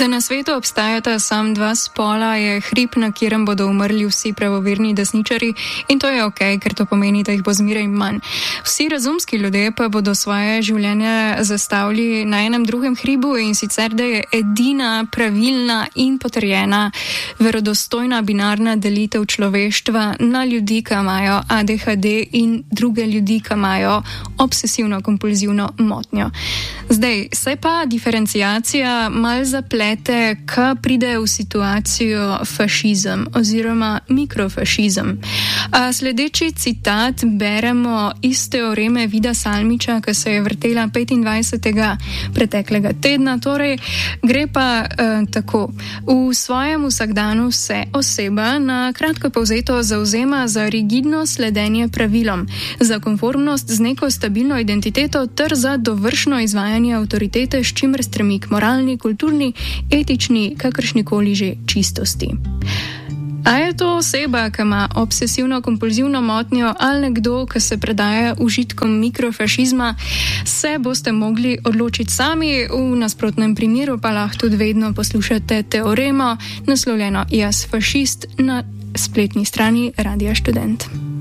Da na svetu obstajata sam dva spola, je hrib, na katerem bodo umrli vsi pravoverni desničari, in to je okej, ker to pomeni, da jih bo zmeraj manj. Vsi razumski ljudje pa bodo svoje življenje zastavili na enem drugem hribu, in sicer, da je edina pravilna in potrjena verodostojna binarna delitev človeštva na ljudi, ki imajo ADHD, in druge ljudi, ki imajo obsesivno-kompulzivno motnjo. Zdaj, se pa diferenciacija mal zaplete, ko pride v situacijo fašizem oziroma mikrofašizem. Sledeči citat beremo iz teoreme Vida Salmiča, ki se je vrtela 25. preteklega tedna. Torej, gre pa tako. V svojem vsakdanu se oseba na kratko povzeto zavzema za rigidno sledenje pravilom, za konformnost z neko stabilno identiteto ter za dovršno izvajanje avtoritete, s čimer stremi k moralni, kulturni, etični, kakršnikoli že čistosti. A je to oseba, ki ima obsesivno-kompulzivno motnjo, ali nekdo, ki se predaja užitkom mikrofašizma, se boste mogli odločiti sami, v nasprotnem primeru pa lahko tudi vedno poslušate teoremo, naslovljeno Jaz fašist, na spletni strani Radia Študent.